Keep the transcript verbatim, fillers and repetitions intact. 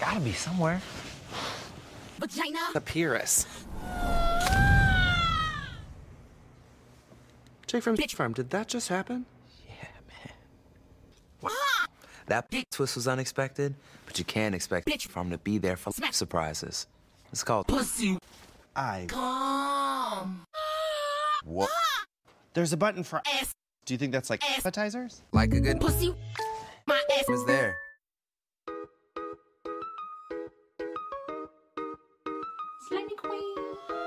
gotta be somewhere. Vagina. The Pyrrhus. Jake from Bitch Farm, did that just happen? Yeah, man. Wow. That twist was unexpected, but you can't expect Bitch Farm to be there for surprises. It's called Pussy. I. Come. What? There's a button for ass. Do you think that's like ass. appetizers? like a good Pussy. My ass was there.